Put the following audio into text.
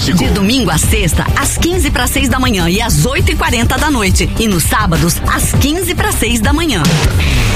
Fantástico. De domingo a sexta, às 15:06 da manhã e às 8:40 da noite. E nos sábados, às 15:06 da manhã.